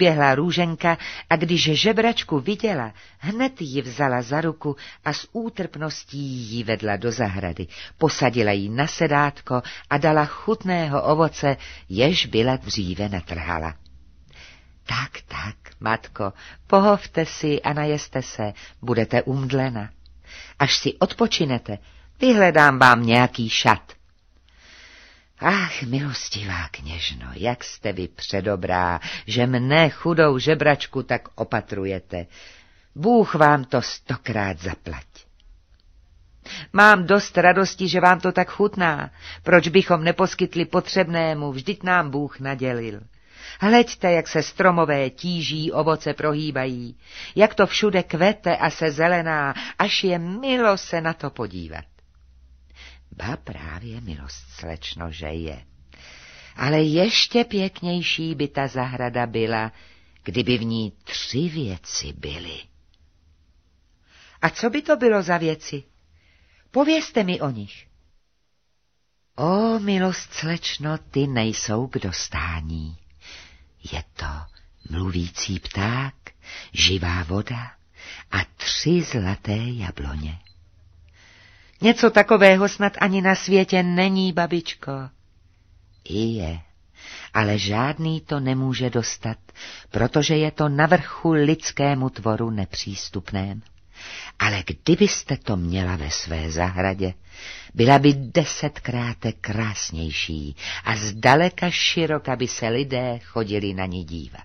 přiběhla Růženka a když žebračku viděla, hned ji vzala za ruku a s útrpností ji vedla do zahrady. Posadila ji na sedátko a dala chutného ovoce, jež byla dříve netrhala. Tak, matko, pohovte si a najeste se, budete umdlena. Až si odpočinete, vyhledám vám nějaký šat. Ach, milostivá kněžno, jak jste vy předobrá, že mne chudou žebračku tak opatrujete. Bůh vám to 100krát zaplať. Mám dost radosti, že vám to tak chutná. Proč bychom neposkytli potřebnému, vždyť nám Bůh nadělil. Hleďte, jak se stromové tíží, ovoce prohýbají, jak to všude kvete a se zelená, až je milo se na to podívat. Ba právě milost, slečno, že je. Ale ještě pěknější by ta zahrada byla, kdyby v ní 3 věci byly. A co by to bylo za věci? Povězte mi o nich. O, milost, slečno, ty nejsou k dostání. Je to mluvící pták, živá voda a 3 zlaté jabloně. Něco takového snad ani na světě není, babičko. I je, ale žádný to nemůže dostat, protože je to na vrchu lidskému tvoru nepřístupném. Ale kdybyste to měla ve své zahradě, byla by 10krát krásnější a zdaleka široka by se lidé chodili na ní dívat.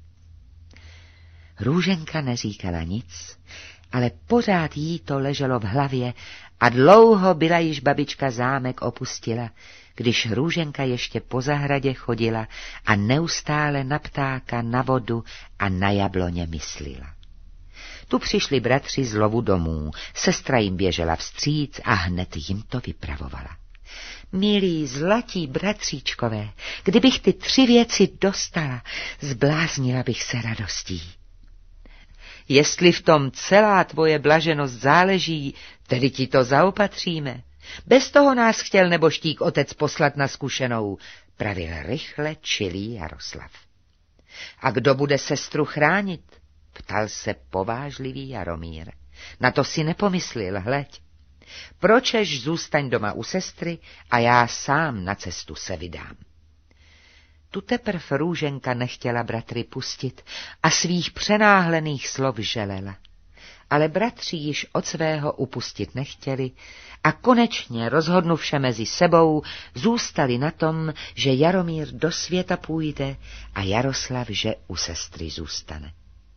Růženka neříkala nic, ale pořád jí to leželo v hlavě a dlouho byla již babička zámek opustila, když Růženka ještě po zahradě chodila a neustále na ptáka, na vodu a na jabloně myslela. Tu přišli bratři z lovu domů, sestra jim běžela vstříc a hned jim to vypravovala. Milí zlatí bratříčkové, kdybych ty 3 věci dostala, zbláznila bych se radostí. Jestli v tom celá tvoje blaženost záleží, tedy ti to zaopatříme. Bez toho nás chtěl neboštík otec poslat na zkušenou, pravil rychle čilý Jaroslav. A kdo bude sestru chránit? Ptal se povážlivý Jaromír. Na to si nepomyslil, hleď. Pročež zůstaň doma u sestry a já sám na cestu se vydám. Tu teprv Růženka nechtěla bratry pustit a svých přenáhlených slov želela. Ale bratři již od svého upustit nechtěli a konečně rozhodnuvše mezi sebou zůstali na tom, že Jaromír do světa půjde a Jaroslav, že u sestry zůstane.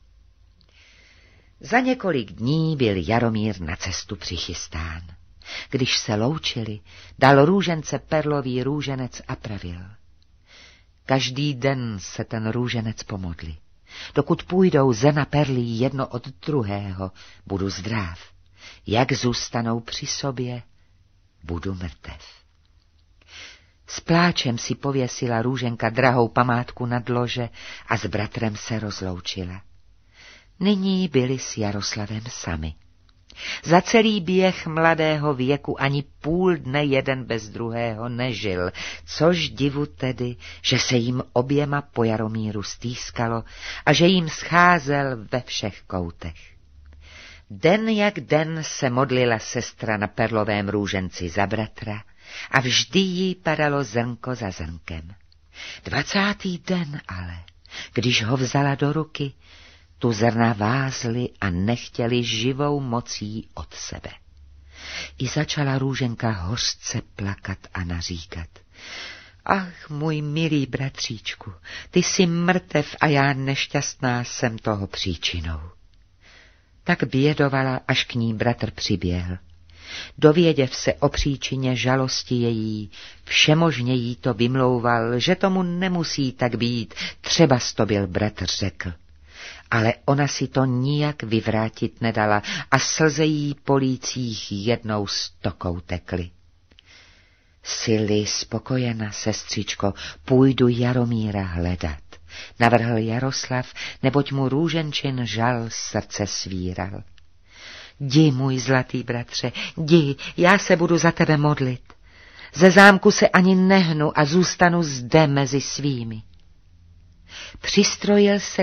Za několik dní byl Jaromír na cestu přichystán. Když se loučili, dal Růžence perlový růženec a pravil. Každý den se ten růženec pomodli. Dokud půjdou zena perlí jedno od druhého, budu zdrav. Jak zůstanou při sobě, budu mrtev. S pláčem si pověsila Růženka drahou památku nad lože a s bratrem se rozloučila. Nyní byli s Jaroslavem sami. Za celý běh mladého věku ani půl dne jeden bez druhého nežil, což divu tedy, že se jim oběma po Jaromíru stýskalo a že jim scházel ve všech koutech. Den jak den se modlila sestra na perlovém růženci za bratra a vždy jí padalo zrnko za zrnkem. 20. den ale, když ho vzala do ruky, tu zrna vázly a nechtěli živou mocí od sebe. I začala Růženka hořce plakat a naříkat. Ach, můj milý bratříčku, ty jsi mrtev a já nešťastná jsem toho příčinou. Tak bědovala, až k ní bratr přiběhl. Dověděv se o příčině žalosti její, všemožně jí to vymlouval, že tomu nemusí tak být, třeba to byl bratr řekl. Ale ona si to nijak vyvrátit nedala a slze jí po lících jednou stokou tekly. Jsi-li spokojena, sestřičko, půjdu Jaromíra hledat, navrhl Jaroslav, neboť mu Růženčin žal srdce svíral. Jdi, můj zlatý bratře, jdi, já se budu za tebe modlit. Ze zámku se ani nehnu a zůstanu zde mezi svými. Přistrojil se